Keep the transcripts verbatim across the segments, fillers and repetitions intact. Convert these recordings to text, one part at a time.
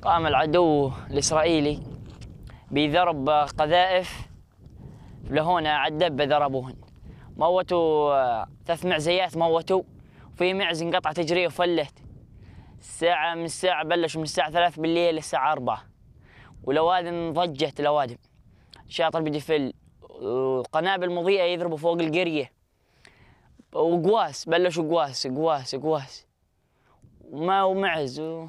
قام العدو الإسرائيلي بضرب قذائف لهنا على الدبة، ضربوهن، موتوا ثلاث معزيات، موتوا، وفي معز انقطع تجريه وفلت. الساعة من الساعة بلشوا من الساعة ثلاث بالليل للساعة أربعة، والأوادم ضجت، الأوادم شاطر بدفل وقنابل مضيئة يضربوا فوق القرية، وقواس بلشوا قواس قواس قواس وما ومعز و...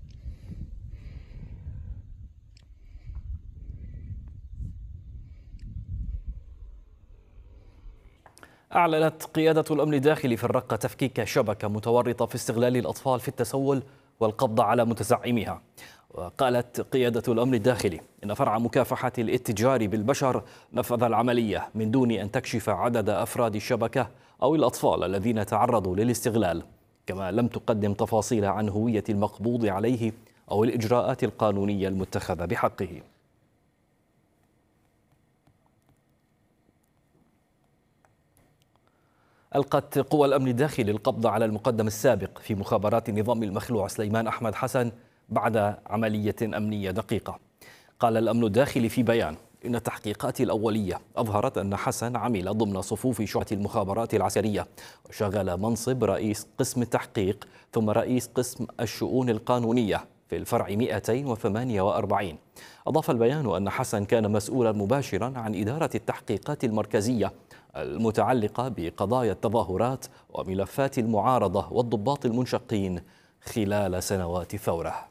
أعلنت قيادة الأمن الداخلي في الرقة تفكيك شبكة متورطة في استغلال الأطفال في التسول والقبض على متزعميها. وقالت قيادة الأمن الداخلي إن فرع مكافحة الاتجار بالبشر نفذ العملية من دون أن تكشف عدد أفراد الشبكة أو الأطفال الذين تعرضوا للاستغلال، كما لم تقدم تفاصيل عن هوية المقبوض عليه أو الإجراءات القانونية المتخذة بحقه. ألقت قوى الأمن الداخلي القبض على المقدم السابق في مخابرات النظام المخلوع سليمان أحمد حسن بعد عملية أمنية دقيقة. قال الأمن الداخلي في بيان إن التحقيقات الأولية أظهرت أن حسن عمل ضمن صفوف شعبة المخابرات العسكرية، وشغل منصب رئيس قسم التحقيق ثم رئيس قسم الشؤون القانونية في الفرع مئتين وثمانية وأربعين. أضاف البيان أن حسن كان مسؤولا مباشرا عن إدارة التحقيقات المركزية المتعلقة بقضايا التظاهرات وملفات المعارضة والضباط المنشقين خلال سنوات الثورة.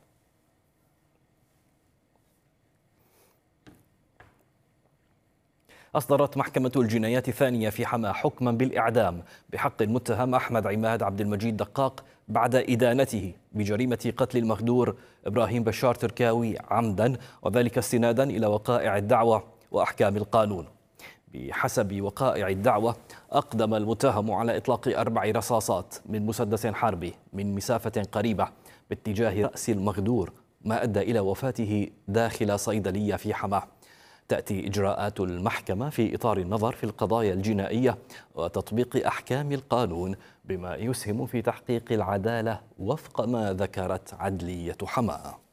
أصدرت محكمة الجنايات الثانية في حماة حكما بالإعدام بحق المتهم أحمد عماد عبد المجيد دقاق بعد إدانته بجريمة قتل المغدور إبراهيم بشار تركاوي عمدا، وذلك استنادا إلى وقائع الدعوة وأحكام القانون. بحسب وقائع الدعوة أقدم المتهم على إطلاق أربع رصاصات من مسدس حربي من مسافة قريبة باتجاه رأس المغدور، ما أدى إلى وفاته داخل صيدلية في حماة. تأتي إجراءات المحكمة في إطار النظر في القضايا الجنائية وتطبيق أحكام القانون بما يسهم في تحقيق العدالة وفق ما ذكرت عدلية حماة.